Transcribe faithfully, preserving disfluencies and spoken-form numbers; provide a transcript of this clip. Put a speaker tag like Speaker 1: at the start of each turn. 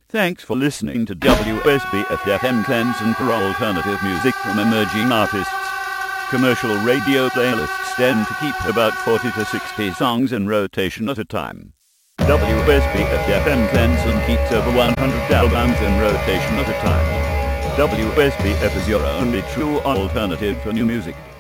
Speaker 1: Thanks for listening to W S B F M Clemson for alternative music from emerging artists. Commercial radio playlists tend to keep about forty to sixty songs in rotation at a time. W S B F M Clemson keeps over one hundred albums in rotation at a time. W S B F is your only true alternative for new music.